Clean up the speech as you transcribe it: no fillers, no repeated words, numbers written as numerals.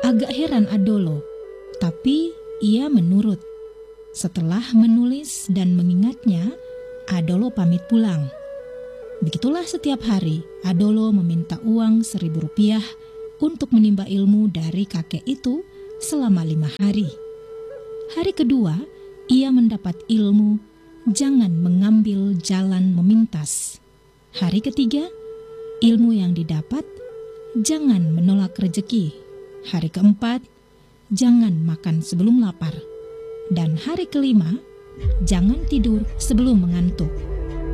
Agak heran Adolo, tapi ia menurut. Setelah menulis dan mengingatnya, Adolo pamit pulang. Begitulah setiap hari Adolo meminta uang 1.000 rupiah untuk menimba ilmu dari kakek itu selama 5 hari. Hari kedua, ia mendapat ilmu jangan mengambil jalan memintas. Hari ketiga, ilmu yang didapat jangan menolak rezeki. Hari keempat, jangan makan sebelum lapar. Dan hari kelima, jangan tidur sebelum mengantuk.